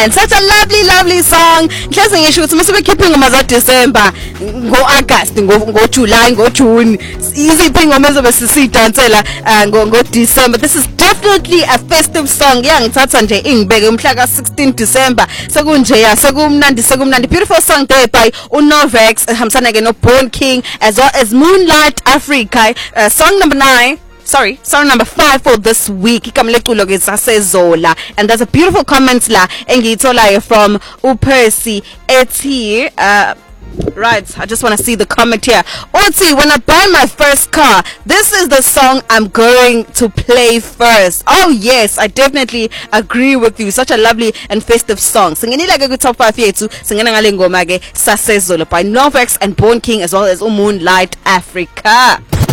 man, such a lovely song. Hleze ngisho ukuthi mase bekhipha ingoma za December, ngo-August, ngo-July, ngo-June. Iziphi ingoma ezobe sisidansela ngo-December. This is definitely a festive song. Ngithatha nje ingibeke umhla ka-16 December. Sekunjeya, sekumnandi. Beautiful song there by uNovex, hamsana ke no Born King, as well as Moonlight Africa. Song number 5 for this week. And there's a beautiful comment la engithola from Percy. It's here. Right, I just want to see the comment here. Oti, when I buy my first car, this is the song I'm going to play first. Oh yes, I definitely agree with you. Such a lovely and festive song. Singeni like a good top 5 yethu. Singena ngale ngoma ke Sasezolo by Novex and Born King, as well as Moonlight Africa.